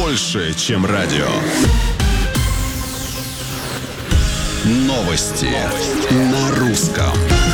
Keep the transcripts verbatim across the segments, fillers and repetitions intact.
больше, чем радио. Новости, Новости. На русском.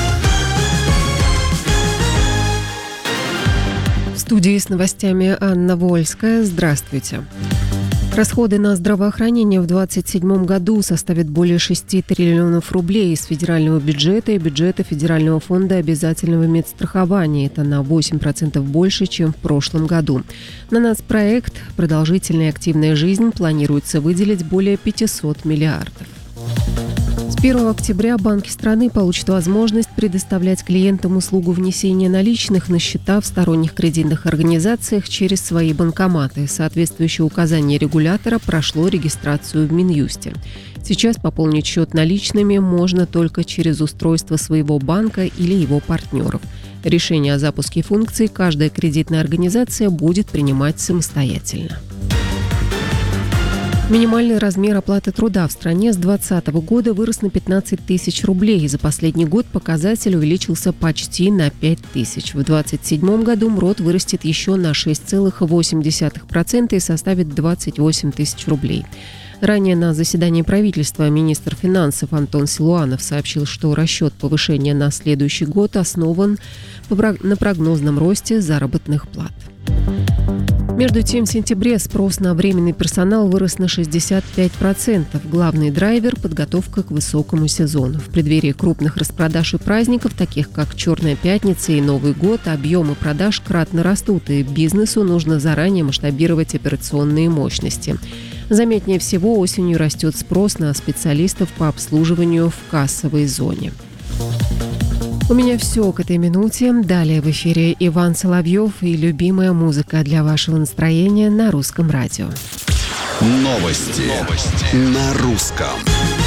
В студии с новостями Анна Вольская. Здравствуйте. Расходы на здравоохранение в двадцать седьмом году составят более шести триллионов рублей из федерального бюджета и бюджета Федерального фонда обязательного медстрахования. Это на восемь процентов больше, чем в прошлом году. На нацпроект «Продолжительная и активная жизнь» планируется выделить более пятьсот миллиардов. С первого октября банки страны получат возможность предоставлять клиентам услугу внесения наличных на счета в сторонних кредитных организациях через свои банкоматы. Соответствующее указание регулятора прошло регистрацию в Минюсте. Сейчас пополнить счет наличными можно только через устройство своего банка или его партнеров. Решение о запуске функции каждая кредитная организация будет принимать самостоятельно. Минимальный размер оплаты труда в стране с двадцатого года вырос на пятнадцать тысяч рублей. За последний год показатель увеличился почти на пять тысяч. В двадцать седьмом году МРОТ вырастет еще на шесть целых восемь десятых процента и составит двадцать восемь тысяч рублей. Ранее на заседании правительства министр финансов Антон Силуанов сообщил, что расчет повышения на следующий год основан на прогнозном росте заработных плат. Между тем, в сентябре спрос на временный персонал вырос на шестьдесят пять процентов. Главный драйвер – подготовка к высокому сезону. В преддверии крупных распродаж и праздников, таких как Черная пятница и Новый год, объемы продаж кратно растут, и бизнесу нужно заранее масштабировать операционные мощности. Заметнее всего, осенью растет спрос на специалистов по обслуживанию в кассовой зоне. У меня все к этой минуте. Далее в эфире Иван Соловьев и любимая музыка для вашего настроения на русском радио. Новости, Новости. На русском.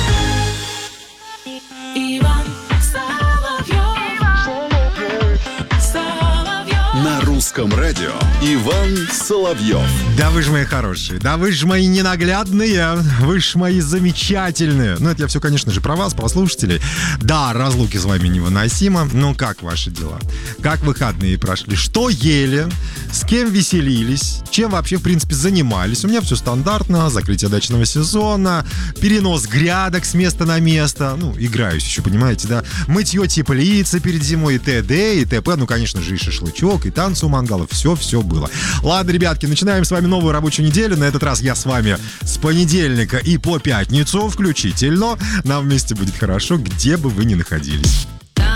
На русском радио Иван Соловьев. Да вы же мои хорошие, да вы же мои ненаглядные, вы же мои замечательные. Ну, это я все, конечно же, про вас, про слушателей. Да, разлуки с вами невыносимо, но как ваши дела? Как выходные прошли? Что ели? С кем веселились? Чем вообще, в принципе, занимались? У меня все стандартно, закрытие дачного сезона, перенос грядок с места на место. Ну, играюсь еще, понимаете, да? Мытье теплицы перед зимой и т.д. и т.п. Ну, конечно же, и шашлычок, и танцы у мангалов. Все-все было. Ладно, ребятки, начинаем с вами новую рабочую неделю. На этот раз я с вами с понедельника и по пятницу включительно. Нам вместе будет хорошо, где бы вы ни находились.